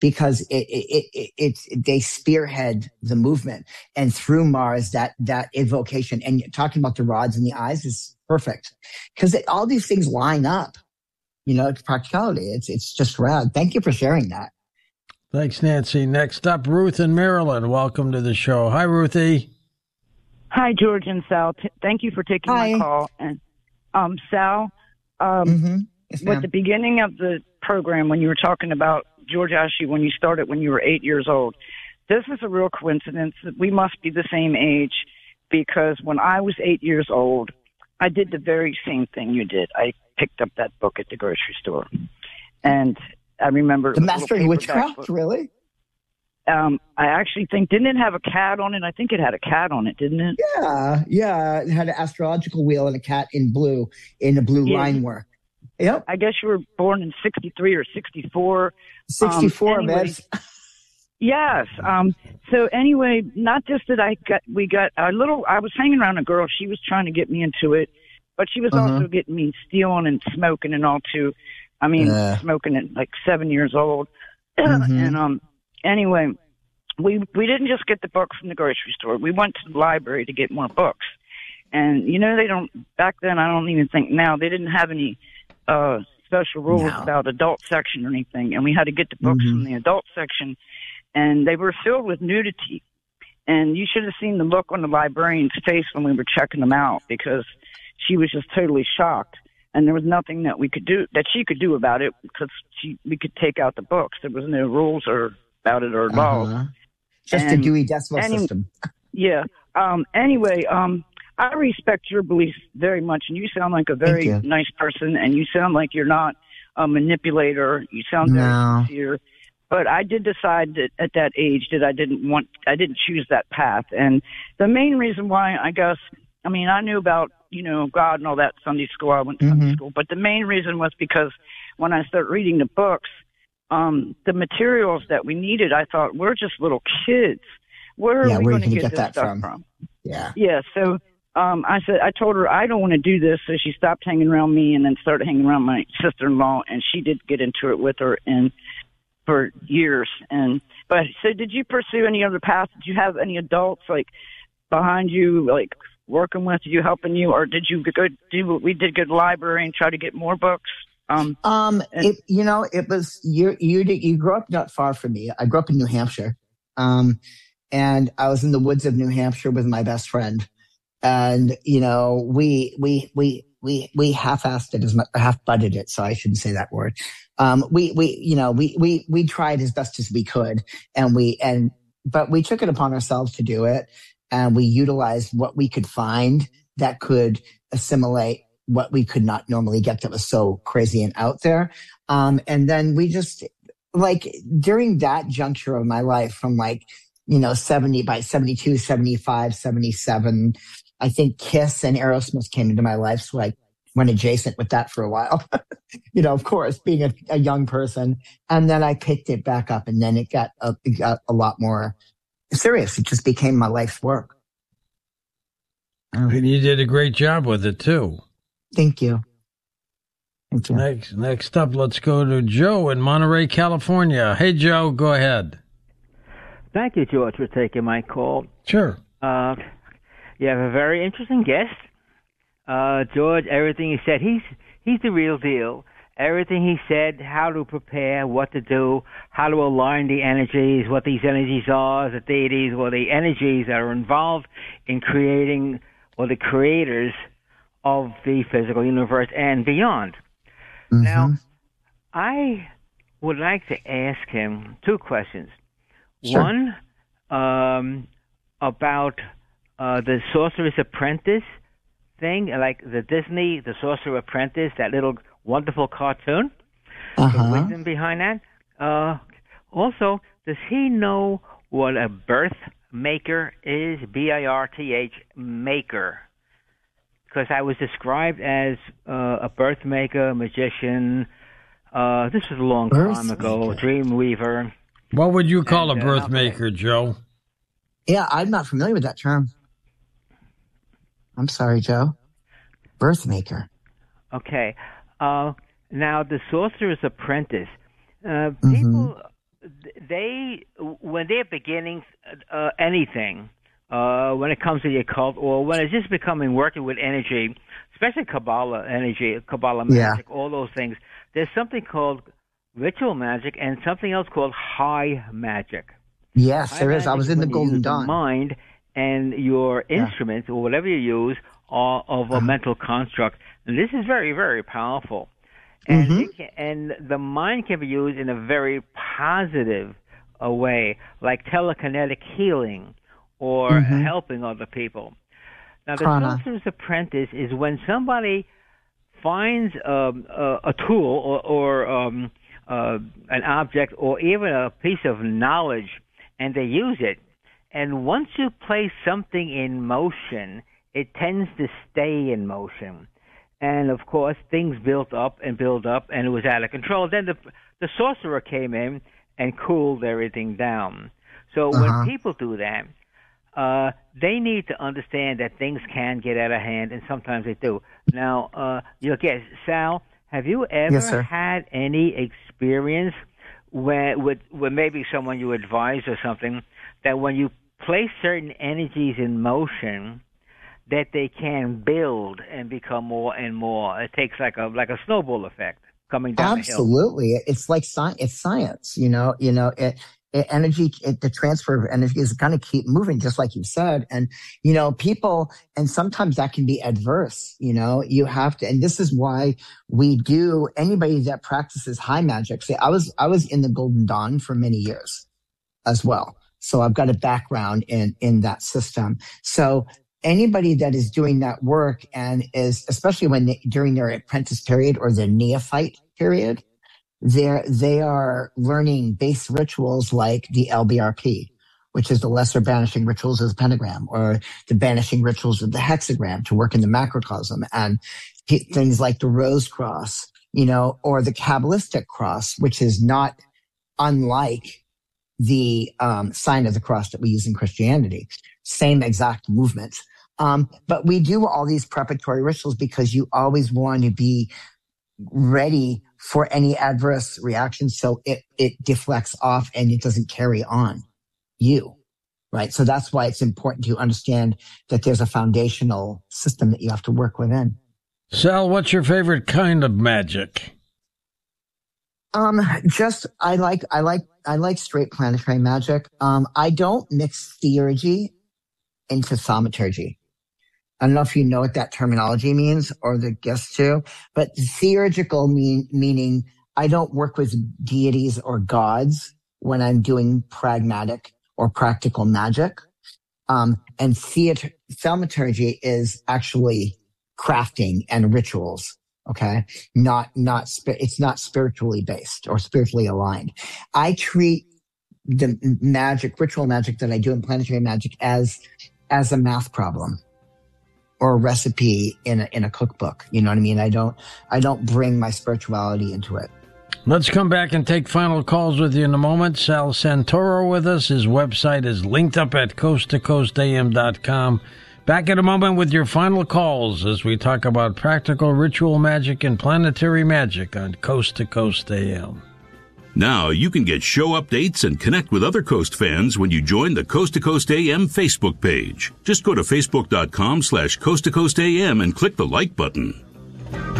because they spearhead the movement, and through Mars, that invocation and talking about the rods in the eyes is perfect because all these things line up. It's practicality. It's just rad. Thank you for sharing that. Thanks, Nancy. Next up, Ruth in Maryland. Welcome to the show. Hi, Ruthie. Hi, George and Sal. Thank you for taking my call. And Sal, Yes, at the beginning of the program, when you were talking about George asked you when you started when you were 8 years old, this is a real coincidence that we must be the same age, because when I was 8 years old, I did the very same thing you did. I picked up that book at the grocery store, and I remember The Master of Witchcraft. book. Really? I actually think, didn't it have a cat on it? I think it had a cat on it, didn't it? Yeah. It had an astrological wheel and a cat in blue, in a blue line work. Yep. I guess you were born in 63 or 64. 64, anyway, Yes. So anyway, not just that we got a little, I was hanging around a girl. She was trying to get me into it, but she was also getting me stealing and smoking and all too. I mean, smoking at like 7 years old. And, anyway, we didn't just get the books from the grocery store. We went to the library to get more books. And, they don't, back then, I don't even think now, they didn't have any special rules about adult section or anything. And we had to get the books from the adult section, and they were filled with nudity. And you should have seen the look on the librarian's face when we were checking them out, because she was just totally shocked. And there was nothing that she could do about it, because we could take out the books. There was no rules about it or laws. Just a Dewey Decimal System. Yeah. Anyway, I respect your beliefs very much, and you sound like a very nice person, and you sound like you're not a manipulator. You sound very sincere. But I did decide that at that age that I didn't choose that path. And the main reason why, I guess, I mean, I knew about, God and all that Sunday school. I went to Sunday school. But the main reason was because when I started reading the books, the materials that we needed, I thought, we're just little kids. Where are we going to get this stuff from? Yeah. Yeah. So I told her I don't want to do this. So she stopped hanging around me and then started hanging around my sister-in-law. And she did get into it with her for years. But so did you pursue any other path? Did you have any adults behind you, working with you, helping you, or did you do what we did, go to the library and try to get more books? It was you grew up not far from me. I grew up in New Hampshire, and I was in the woods of New Hampshire with my best friend, and we half-assed it, half-butted it. So I shouldn't say that word. We tried as best as we could, but we took it upon ourselves to do it, and we utilized what we could find that could assimilate what we could not normally get that was so crazy and out there. And then we just, during that juncture of my life from 70 by 72, 75, 77, I think Kiss and Aerosmith came into my life. So I went adjacent with that for a while, of course, being a young person. And then I picked it back up, and then it got a lot more serious. It just became my life's work. And you did a great job with it too. Thank you. Next up, let's go to Joe in Monterey, California. Hey, Joe, go ahead. Thank you, George, for taking my call. Sure. You have a very interesting guest. George, everything he said, he's the real deal. Everything he said, how to prepare, what to do, how to align the energies, what these energies are, the deities, or the energies that are involved in creating, or the creators of the physical universe and beyond. Now, I would like to ask him two questions. Sure. One, about the Sorcerer's Apprentice thing, like the Disney, the Sorcerer Apprentice, that little wonderful cartoon. The wisdom behind that. Also, does he know what a birth maker is? BIRTH maker. Because I was described as a birth maker, magician. This was a long time ago. Dream weaver. What would you call a birth maker, Joe? Yeah, I'm not familiar with that term. I'm sorry, Joe. Birth maker. Okay. Now, the Sorcerer's Apprentice. People when they're beginning anything, when it comes to the occult, or when it's just becoming working with energy, especially Kabbalah energy, Kabbalah magic, all those things, there's something called ritual magic and something else called high magic. Yes, there is. I was in the Golden Dawn. Mind and your instruments or whatever you use are of a mental construct. And this is very, very powerful. And and the mind can be used in a very positive way, like telekinetic healing or helping other people. Now, the sorcerer's apprentice is when somebody finds a tool or an object or even a piece of knowledge, and they use it. And once you place something in motion, it tends to stay in motion. And, of course, things built up, and it was out of control. Then the sorcerer came in and cooled everything down. So when people do that, they need to understand that things can get out of hand, and sometimes they do. Now, you'll guess, Sal, have you ever had any experience with maybe someone you advise or something, that when you place certain energies in motion, that they can build and become more and more? It takes like a snowball effect coming down the hill. Absolutely. It's like it's science, energy, the transfer of energy is going to keep moving, just like you said. And, people, and sometimes that can be adverse, you have to, and this is why anybody that practices high magic, say, I was in the Golden Dawn for many years as well. So I've got a background in that system. So anybody that is doing that work and is, especially during their apprentice period or their neophyte period, they are learning base rituals like the LBRP, which is the lesser banishing rituals of the pentagram, or the banishing rituals of the hexagram to work in the macrocosm, and things like the rose cross, or the Kabbalistic cross, which is not unlike the sign of the cross that we use in Christianity. Same exact movement. But we do all these preparatory rituals because you always want to be ready for any adverse reaction, so it deflects off and it doesn't carry on you, right? So that's why it's important to understand that there's a foundational system that you have to work within. Sal, what's your favorite kind of magic? I like straight planetary magic. I don't mix theurgy into thaumaturgy. I don't know if you know what that terminology means, or the guests do, but theurgical meaning I don't work with deities or gods when I'm doing pragmatic or practical magic. And thaumaturgy is actually crafting and rituals. Okay. It's not spiritually based or spiritually aligned. I treat the ritual magic that I do in planetary magic as a math problem or a recipe in a cookbook. You know what I mean? I don't bring my spirituality into it. Let's come back and take final calls with you in a moment. Sal Santoro with us. His website is linked up at coasttocoastam.com. Back in a moment with your final calls as we talk about practical ritual magic and planetary magic on Coast to Coast AM. Now you can get show updates and connect with other Coast fans when you join the Coast to Coast AM Facebook page. Just go to facebook.com/Coast to Coast AM and click the like button.